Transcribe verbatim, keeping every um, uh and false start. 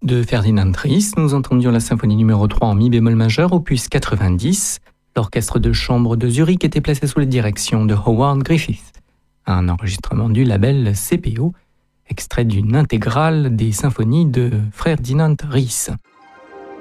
De Ferdinand Ries, nous entendions la symphonie numéro trois en mi bémol majeur, opus quatre-vingt-dix. L'orchestre de chambre de Zurich était placé sous la direction de Howard Griffith. Un enregistrement du label C P O, extrait d'une intégrale des symphonies de Ferdinand Ries.